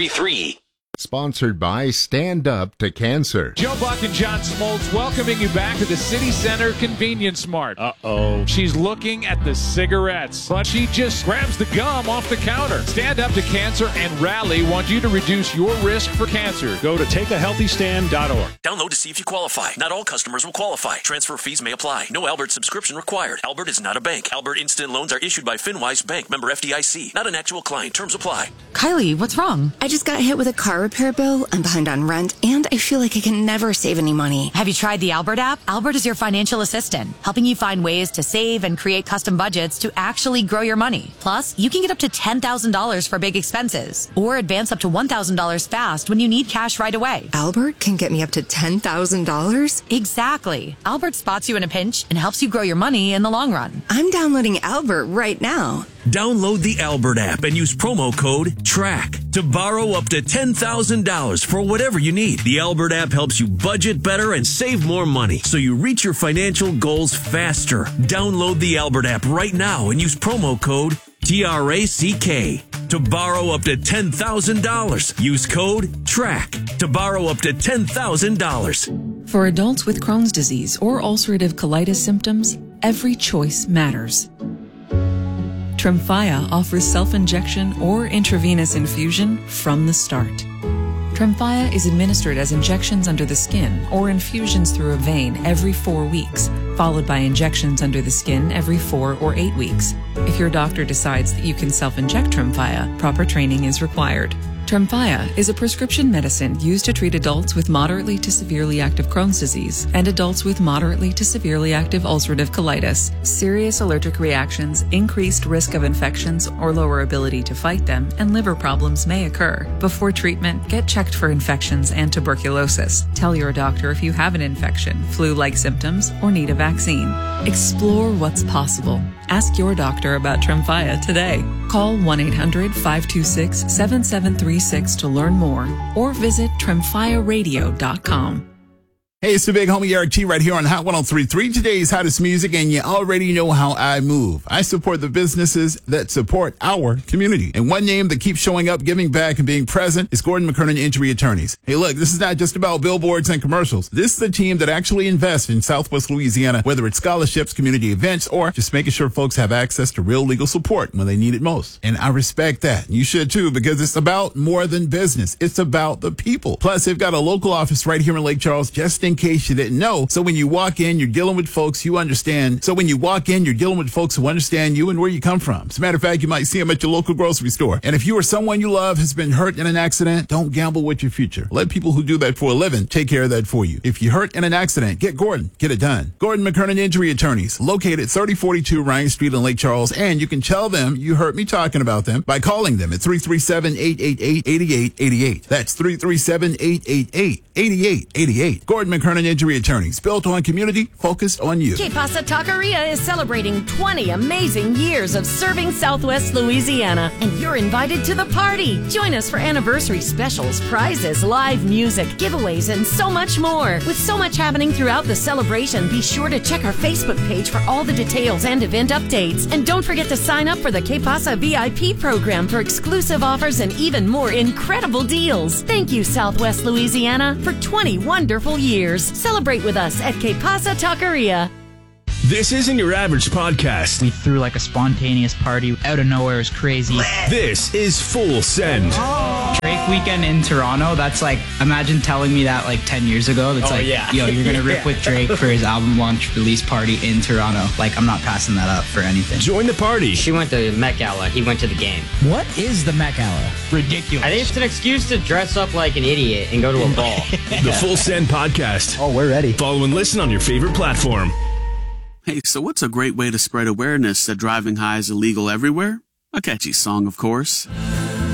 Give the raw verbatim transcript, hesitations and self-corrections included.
three three. Sponsored by Stand Up to Cancer. Joe Buck and John Smoltz welcoming you back to the City Center Convenience Mart. Uh-oh. She's looking at the cigarettes, but she just grabs the gum off the counter. Stand Up to Cancer and Rally want you to reduce your risk for cancer. Go to take a healthy stand dot org. Download to see if you qualify. Not all customers will qualify. Transfer fees may apply. No Albert subscription required. Albert is not a bank. Albert Instant Loans are issued by FinWise Bank, member F D I C. Not an actual client. Terms apply. Kylie, what's wrong? I just got hit with a car repair bill. I'm behind on rent, and I feel like I can never save any money. Have you tried the Albert app? Albert is your financial assistant, helping you find ways to save and create custom budgets to actually grow your money. Plus, you can get up to ten thousand dollars for big expenses, or advance up to one thousand dollars fast when you need cash right away. Albert can get me up to ten thousand dollars? Exactly. Albert spots you in a pinch and helps you grow your money in the long run. I'm downloading Albert right now. Download the Albert app and use promo code TRACK to borrow up to ten thousand dollars for whatever you need. The Albert app helps you budget better and save more money so you reach your financial goals faster. Download the Albert app right now and use promo code T R A C K to borrow up to ten thousand dollars. Use code TRACK to borrow up to ten thousand dollars. For adults with Crohn's disease or ulcerative colitis symptoms, every choice matters. Tremfya offers self-injection or intravenous infusion from the start. Tremfya is administered as injections under the skin or infusions through a vein every four weeks, followed by injections under the skin every four or eight weeks. If your doctor decides that you can self-inject Tremfya, proper training is required. Tremfya is a prescription medicine used to treat adults with moderately to severely active Crohn's disease and adults with moderately to severely active ulcerative colitis. Serious allergic reactions, increased risk of infections or lower ability to fight them, and liver problems may occur. Before treatment, get checked for infections and tuberculosis. Tell your doctor if you have an infection, flu-like symptoms, or need a vaccine. Explore what's possible. Ask your doctor about Tremfya today. Call one eight hundred five two six seven seven three six to learn more or visit tremfya radio dot com. Hey, it's the big homie Eric T right here on Hot one oh three point three. Today's hottest music, and you already know how I move. I support the businesses that support our community. And one name that keeps showing up, giving back, and being present is Gordon McKernan Injury Attorneys. Hey, look, this is not just about billboards and commercials. This is the team that actually invests in Southwest Louisiana, whether it's scholarships, community events, or just making sure folks have access to real legal support when they need it most. And I respect that. You should too, because it's about more than business. It's about the people. Plus, they've got a local office right here in Lake Charles, just in case you didn't know. So when you walk in, you're dealing with folks you understand. So when you walk in, you're dealing with folks who understand you and where you come from. As a matter of fact, you might see them at your local grocery store. And if you or someone you love has been hurt in an accident, don't gamble with your future. Let people who do that for a living take care of that for you. If you're hurt in an accident, get Gordon. Get it done. Gordon McKernan Injury Attorneys, located thirty forty-two Ryan Street in Lake Charles. And you can tell them you heard me talking about them by calling them at three three seven, eight eight eight, eight eight eight eight. That's three three seven, eight eight eight, eight eight eight eight. Gordon McKernan Injury Attorneys, built on community, focused on you. Que Pasa Taqueria is celebrating twenty amazing years of serving Southwest Louisiana, and you're invited to the party. Join us for anniversary specials, prizes, live music, giveaways, and so much more. With so much happening throughout the celebration, be sure to check our Facebook page for all the details and event updates. And don't forget to sign up for the Que Pasa V I P program for exclusive offers and even more incredible deals. Thank you, Southwest Louisiana, for twenty wonderful years. Celebrate with us at Que Pasa Taqueria. This isn't your average podcast. We threw like a spontaneous party out of nowhere. It was crazy. This is Full Send. Oh. Drake weekend in Toronto. That's like, imagine telling me that like ten years ago. That's oh, like, yeah. yo, you're going to rip yeah. with Drake for his album launch release party in Toronto. Like, I'm not passing that up for anything. Join the party. She went to Met Gala. He went to the game. What is the Met Gala? Ridiculous. I think it's an excuse to dress up like an idiot and go to a ball. The Full Send Podcast. Oh, we're ready. Follow and listen on your favorite platform. Hey, so what's a great way to spread awareness that driving high is illegal everywhere? A catchy song, of course.